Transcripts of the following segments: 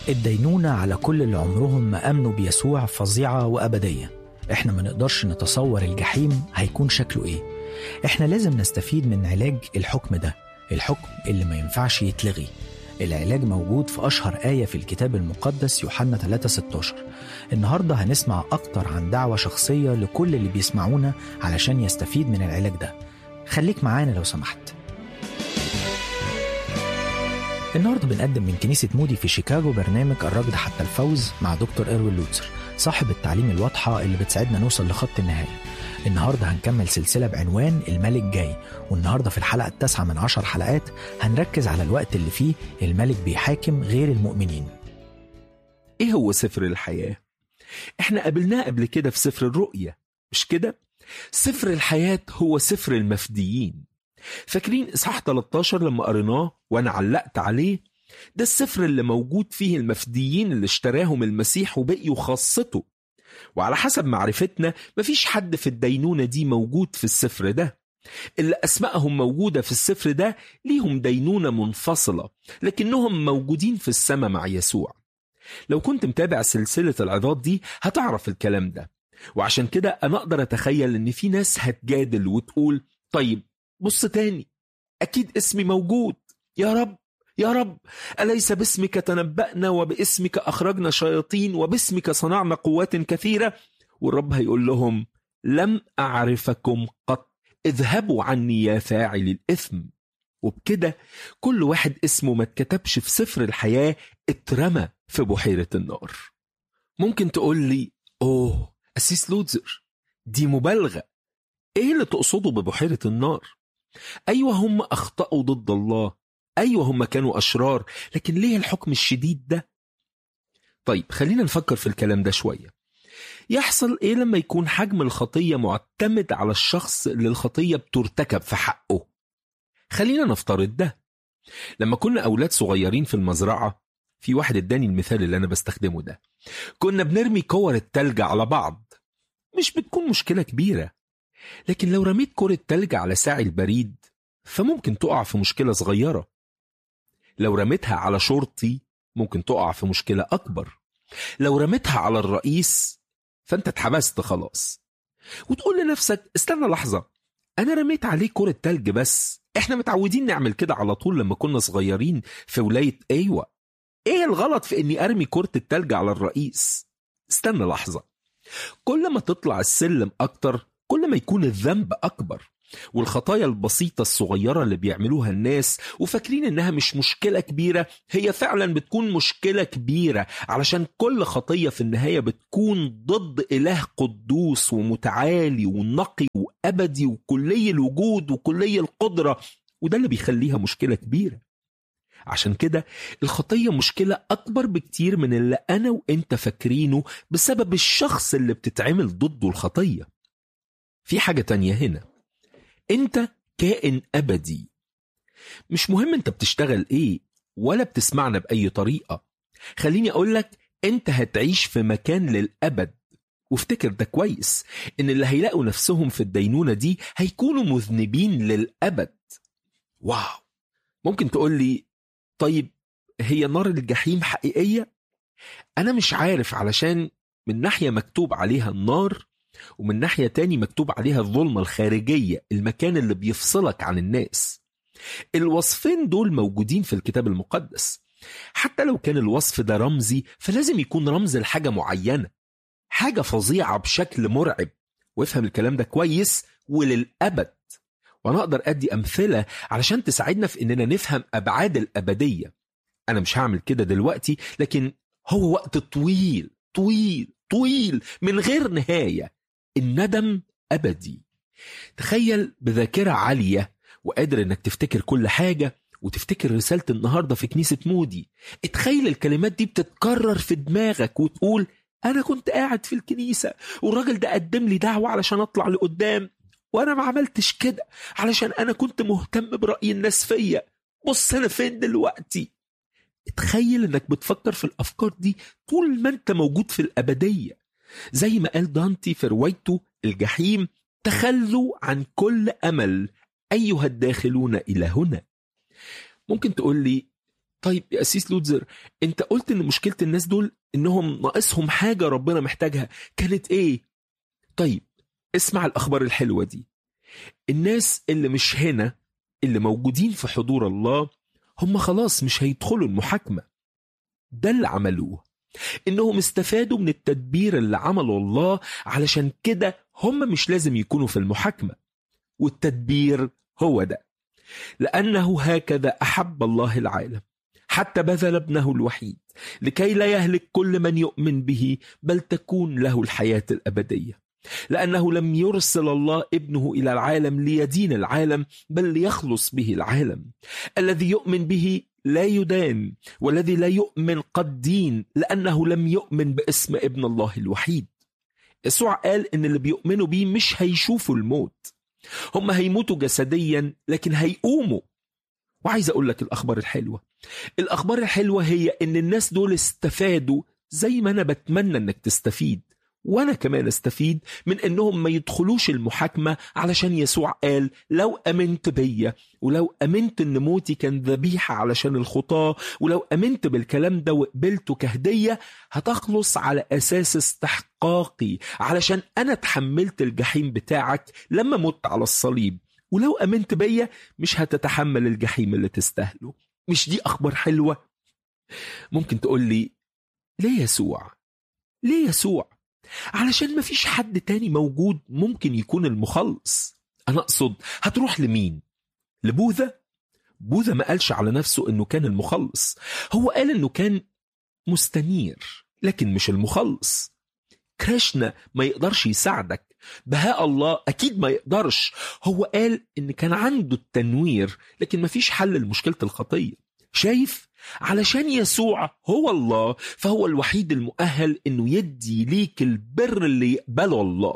الدينونة على كل اللي عمرهم ما أمنوا بيسوع فظيعة وأبدية. إحنا ما نقدرش نتصور الجحيم هيكون شكله إيه. إحنا لازم نستفيد من علاج الحكم ده، الحكم اللي ما ينفعش يتلغي. العلاج موجود في أشهر آية في الكتاب المقدس، يوحنا 3:16. النهاردة هنسمع أكتر عن دعوة شخصية لكل اللي بيسمعونا علشان يستفيد من العلاج ده. خليك معانا لو سمحت. النهاردة بنقدم من كنيسة مودي في شيكاغو برنامج الركض حتى الفوز مع دكتور إروين لوتسر، صاحب التعليم الواضحة اللي بتساعدنا نوصل لخط النهاية. النهاردة هنكمل سلسلة بعنوان الملك جاي، والنهاردة في الحلقة 9 من 10 حلقات هنركز على الوقت اللي فيه الملك بيحاكم غير المؤمنين. ايه هو سفر الحياة؟ احنا قابلناه قبل كده في سفر الرؤيا، مش كده؟ سفر الحياة هو سفر المفديين. فاكرين إصحاح 13 لما قريناه وانا علقت عليه؟ ده السفر اللي موجود فيه المفديين اللي اشتراهم المسيح وبقيوا خاصته. وعلى حسب معرفتنا مفيش حد في الدينونة دي موجود في السفر ده. اللي أسمائهم موجودة في السفر ده ليهم دينونة منفصلة، لكنهم موجودين في السماء مع يسوع. لو كنت متابع سلسلة العظات دي هتعرف الكلام ده. وعشان كده أنا أقدر أتخيل إن في ناس هتجادل وتقول طيب بص تاني، أكيد اسمي موجود. يا رب يا رب، أليس باسمك تنبأنا وباسمك أخرجنا شياطين وباسمك صنعنا قوات كثيرة؟ والرب هيقول لهم لم أعرفكم قط، اذهبوا عني يا فاعل الإثم. وبكده كل واحد اسمه ما اتكتبش في سفر الحياة اترمى في بحيرة النار. ممكن تقول لي أوه أسيس لوتزر، دي مبالغة. إيه اللي تقصده ببحيرة النار؟ أيوة هم أخطأوا ضد الله، أيوة هم كانوا أشرار، لكن ليه الحكم الشديد ده؟ طيب خلينا نفكر في الكلام ده شوية. يحصل إيه لما يكون حجم الخطية معتمد على الشخص اللي الخطية بترتكب في حقه؟ خلينا نفترض ده. لما كنا أولاد صغيرين في المزرعة، في واحد اداني المثال اللي أنا بستخدمه ده، كنا بنرمي كور التلج على بعض. مش بتكون مشكلة كبيرة، لكن لو رميت كرة تلج على ساعي البريد فممكن تقع في مشكلة صغيرة. لو رميتها على شرطي ممكن تقع في مشكلة أكبر. لو رميتها على الرئيس فأنت اتحبست خلاص. وتقول لنفسك استنى لحظة، أنا رميت عليه كرة تلج بس، إحنا متعودين نعمل كده على طول لما كنا صغيرين في ولاية أيوة. إيه الغلط في إني أرمي كرة التلج على الرئيس؟ استنى لحظة، كل ما تطلع السلم أكتر كل ما يكون الذنب أكبر. والخطايا البسيطة الصغيرة اللي بيعملوها الناس وفاكرين إنها مش مشكلة كبيرة، هي فعلا بتكون مشكلة كبيرة، علشان كل خطية في النهاية بتكون ضد إله قدوس ومتعالي ونقي وأبدي وكلي الوجود وكلي القدرة، وده اللي بيخليها مشكلة كبيرة. عشان كده الخطية مشكلة أكبر بكتير من اللي أنا وإنت فاكرينه بسبب الشخص اللي بتتعمل ضده الخطية. في حاجة تانية هنا، انت كائن أبدي. مش مهم انت بتشتغل ايه ولا بتسمعنا بأي طريقة. خليني أقولك انت هتعيش في مكان للأبد. وافتكر ده كويس، ان اللي هيلاقوا نفسهم في الدينونة دي هيكونوا مذنبين للأبد. واو، ممكن تقول لي طيب هي نار الجحيم حقيقية؟ أنا مش عارف، علشان من ناحية مكتوب عليها النار، ومن ناحية تاني مكتوب عليها الظلمة الخارجية، المكان اللي بيفصلك عن الناس. الوصفين دول موجودين في الكتاب المقدس. حتى لو كان الوصف ده رمزي فلازم يكون رمز لحاجة معينة، حاجة فظيعة بشكل مرعب. وافهم الكلام ده كويس وللأبد. وأنا أقدر أدي أمثلة علشان تساعدنا في إننا نفهم أبعاد الأبدية. أنا مش هعمل كده دلوقتي، لكن هو وقت طويل طويل طويل من غير نهاية. الندم أبدي. تخيل بذاكرة عالية وقادر إنك تفتكر كل حاجة وتفتكر رسالة النهاردة في كنيسة مودي. اتخيل الكلمات دي بتتكرر في دماغك وتقول أنا كنت قاعد في الكنيسة والراجل ده قدم لي دعوة علشان أطلع لقدام، وأنا ما عملتش كده علشان أنا كنت مهتم برأي الناس فيا. بص أنا فين دلوقتي. اتخيل إنك بتفكر في الأفكار دي طول ما أنت موجود في الأبدية. زي ما قال دانتي في روايته الجحيم، تخلوا عن كل أمل أيها الداخلون إلى هنا. ممكن تقول لي طيب يا أسيس لوتزر، انت قلت ان مشكلة الناس دول انهم ناقصهم حاجة ربنا محتاجها، كانت ايه؟ طيب اسمع الأخبار الحلوة دي. الناس اللي مش هنا، اللي موجودين في حضور الله، هم خلاص مش هيدخلوا المحاكمة. ده اللي عملوه، انهم استفادوا من التدبير اللي عمله الله، علشان كده هم مش لازم يكونوا في المحاكمة. والتدبير هو ده: لأنه هكذا أحب الله العالم حتى بذل ابنه الوحيد لكي لا يهلك كل من يؤمن به، بل تكون له الحياة الأبدية. لأنه لم يرسل الله ابنه إلى العالم ليدين العالم، بل ليخلص به العالم. الذي يؤمن به لا يدان، والذي لا يؤمن قد دين، لأنه لم يؤمن باسم ابن الله الوحيد. يسوع قال إن اللي بيؤمنوا بيه مش هيشوفوا الموت، هم هيموتوا جسديا لكن هيقوموا. وعايز أقول لك الأخبار الحلوة هي إن الناس دول استفادوا زي ما أنا بتمنى إنك تستفيد، وأنا كمان استفيد من إنهم ما يدخلوش المحاكمة، علشان يسوع قال لو أمنت بيا، ولو أمنت إن موتي كان ذبيحة علشان الخطاة، ولو أمنت بالكلام ده وقبلته كهدية، هتخلص على أساس استحقاقي، علشان أنا تحملت الجحيم بتاعك لما مت على الصليب. ولو أمنت بيا مش هتتحمل الجحيم اللي تستاهله. مش دي أخبار حلوة؟ ممكن تقول لي ليه يسوع؟ علشان ما فيش حد تاني موجود ممكن يكون المخلص. أنا أقصد هتروح لمين؟ لبوذا ما قالش على نفسه أنه كان المخلص، هو قال أنه كان مستنير لكن مش المخلص. كريشنا ما يقدرش يساعدك، بهاء الله أكيد ما يقدرش، هو قال إن كان عنده التنوير لكن ما فيش حل لمشكلة الخطية. شايف؟ علشان يسوع هو الله، فهو الوحيد المؤهل إنه يدي ليك البر اللي يقبله الله.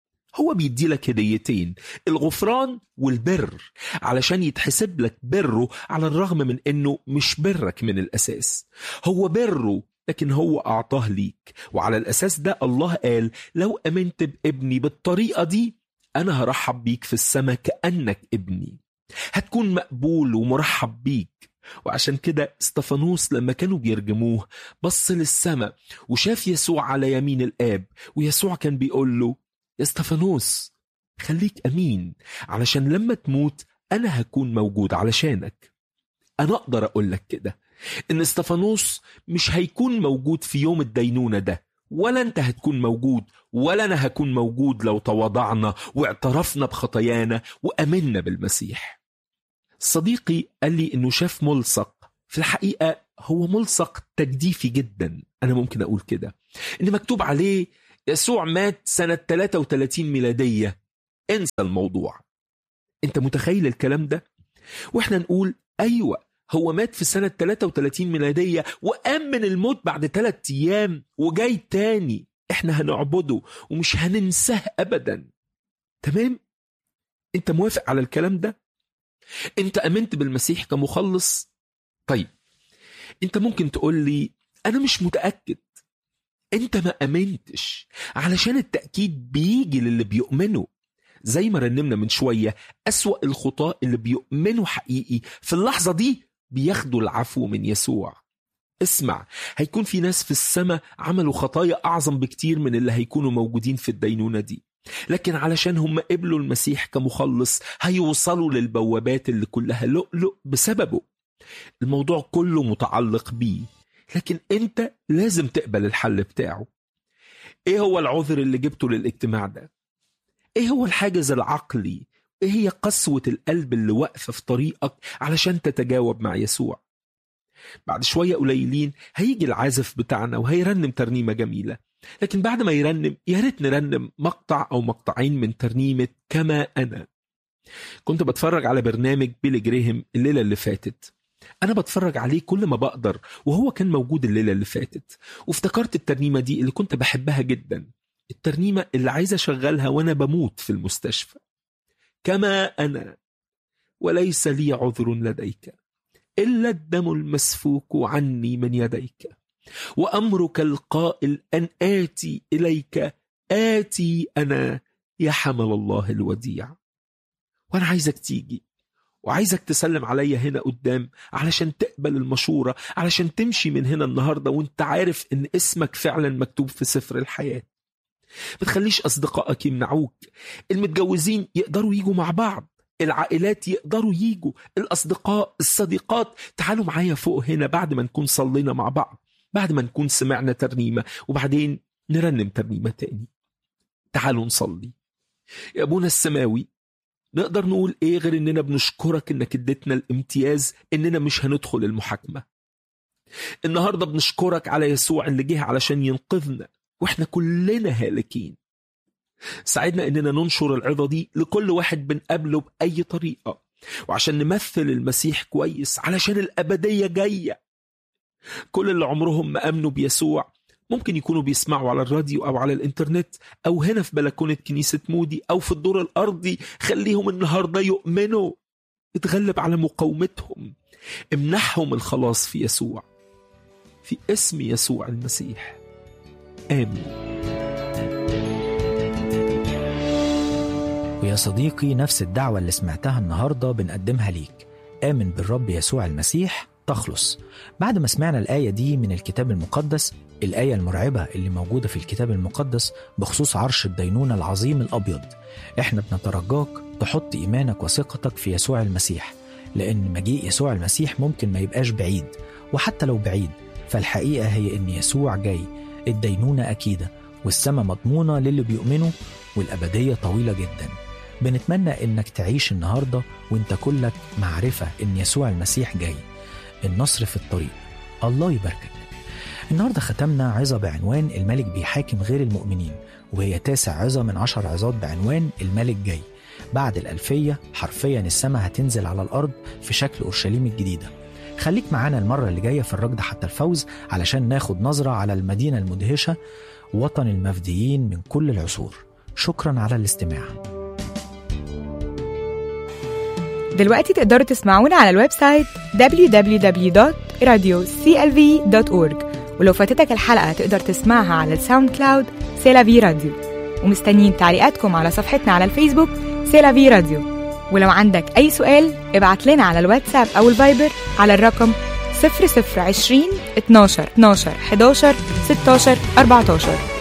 هو بيدي لك هديتين، الغفران والبر، علشان يتحسب لك بره، على الرغم من إنه مش برك من الأساس، هو بره لكن هو أعطاه ليك. وعلى الأساس ده الله قال لو أمنت بابني بالطريقة دي، أنا هرحب بيك في السماء كأنك ابني، هتكون مقبول ومرحب بيك. وعشان كده استفانوس لما كانوا بيرجموه بص للسماء وشاف يسوع على يمين الآب، ويسوع كان بيقول له يا استفانوس خليك أمين، علشان لما تموت أنا هكون موجود علشانك. أنا أقدر أقول لك كده إن استفانوس مش هيكون موجود في يوم الدينونة ده، ولا أنت هتكون موجود، ولا أنا هكون موجود لو تواضعنا واعترفنا بخطايانا وأمنا بالمسيح. صديقي قال لي إنه شاف ملصق، في الحقيقة هو ملصق تجديفي جدا، أنا ممكن أقول كده، إن مكتوب عليه يسوع مات سنة 33 ميلادية. انسى الموضوع. أنت متخيل الكلام ده؟ وإحنا نقول أيوة هو مات في سنة 33 ميلادية وقام من الموت بعد 3 أيام وجاي تاني، إحنا هنعبده ومش هننساه أبدا. تمام؟ أنت موافق على الكلام ده؟ أنت أمنت بالمسيح كمخلص؟ طيب أنت ممكن تقول لي أنا مش متأكد. أنت ما أمنتش، علشان التأكيد بيجي للي بيؤمنوا. زي ما رنمنا من شوية، أسوأ الخطاة اللي بيؤمنوا حقيقي في اللحظة دي بياخدوا العفو من يسوع. اسمع، هيكون في ناس في السماء عملوا خطايا أعظم بكتير من اللي هيكونوا موجودين في الدينونة دي، لكن علشان هم قبلوا المسيح كمخلص هيوصلوا للبوابات اللي كلها لؤلؤ بسببه. الموضوع كله متعلق بيه، لكن انت لازم تقبل الحل بتاعه. ايه هو العذر اللي جبته للاجتماع ده؟ ايه هو الحاجز العقلي؟ ايه هي قسوة القلب اللي واقفة في طريقك علشان تتجاوب مع يسوع؟ بعد شوية قليلين هيجي العازف بتاعنا وهيرنم ترنيمة جميلة، لكن بعد ما يرنم يا ريت نرنم مقطع أو مقطعين من ترنيمة كما أنا. كنت بتفرج على برنامج بيلي جريهم الليلة اللي فاتت، أنا بتفرج عليه كل ما بقدر، وهو كان موجود الليلة اللي فاتت، وافتكرت الترنيمة دي اللي كنت بحبها جدا، الترنيمة اللي عايز أشغلها وأنا بموت في المستشفى. كما أنا وليس لي عذر لديك إلا الدم المسفوك عني من يديك، وأمرك القائل أن آتي إليك، آتي أنا يا حمل الله الوديع. وأنا عايزك تيجي وعايزك تسلم عليا هنا قدام علشان تقبل المشورة، علشان تمشي من هنا النهاردة وانت عارف ان اسمك فعلا مكتوب في سفر الحياة. ما تخليش أصدقائك يمنعوك. المتجوزين يقدروا يجوا مع بعض، العائلات يقدروا يجوا، الأصدقاء، الصديقات، تعالوا معايا فوق هنا بعد ما نكون صلينا مع بعض، بعد ما نكون سمعنا ترنيمة وبعدين نرنم ترنيمة تاني. تعالوا نصلي. يا أبونا السماوي، نقدر نقول إيه غير إننا بنشكرك إنك اديتنا الامتياز إننا مش هندخل المحاكمة. النهاردة بنشكرك على يسوع اللي جه علشان ينقذنا وإحنا كلنا هالكين. ساعدنا إننا ننشر العظة دي لكل واحد بنقابله بأي طريقة، وعشان نمثل المسيح كويس علشان الأبدية جاية. كل اللي عمرهم ما أمنوا بيسوع ممكن يكونوا بيسمعوا على الراديو أو على الإنترنت أو هنا في بلكونة كنيسة مودي أو في الدور الأرضي، خليهم النهاردة يؤمنوا. اتغلب على مقاومتهم، امنحهم الخلاص في يسوع، في اسم يسوع المسيح، آمين. ويا صديقي، نفس الدعوة اللي سمعتها النهاردة بنقدمها ليك. آمن بالرب يسوع المسيح تخلص. بعد ما سمعنا الآية دي من الكتاب المقدس، الآية المرعبة اللي موجودة في الكتاب المقدس بخصوص عرش الدينونة العظيم الأبيض، احنا بنترجاك تحط إيمانك وثقتك في يسوع المسيح، لأن مجيء يسوع المسيح ممكن ما يبقاش بعيد، وحتى لو بعيد فالحقيقة هي إن يسوع جاي. الدينونة أكيدة والسماء مضمونة للي بيؤمنوا، والأبدية طويلة جدا. بنتمنى إنك تعيش النهاردة وإنت كلك معرفة إن يسوع المسيح جاي. النصر في الطريق. الله يباركك. النهاردة ختمنا عظة بعنوان الملك بيحاكم غير المؤمنين، وهي 9 عظة من 10 عظات بعنوان الملك جاي. بعد الألفية حرفيا السماء هتنزل على الأرض في شكل أورشليم الجديدة. خليك معانا المرة اللي جاية في الركض حتى الفوز علشان ناخد نظرة على المدينة المدهشة، وطن المفديين من كل العصور. شكرا على الاستماع. دلوقتي تقدروا تسمعونا على الويب سايت www.radioclv.org، ولو فاتتك الحلقة تقدر تسمعها على الساوند كلاود سيلافي راديو. ومستنيين تعليقاتكم على صفحتنا على الفيسبوك سيلافي راديو. ولو عندك أي سؤال ابعت لنا على الواتساب أو الفايبر على الرقم 0020 12 12 11 16 14.